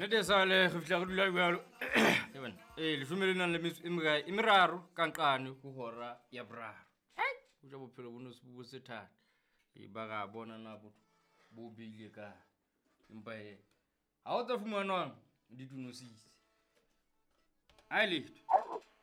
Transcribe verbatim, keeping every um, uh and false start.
Lede sale re fihla re dula jwalo. E bona. Eh le shumele nang le imira imiraro kanqane ku hora ya braro. Hai, o ja bophelo bono se bo se thata. E ba ga bona na bo bo bile ka. Empa e ha o tla fumanwa di tunosisi. Ai le.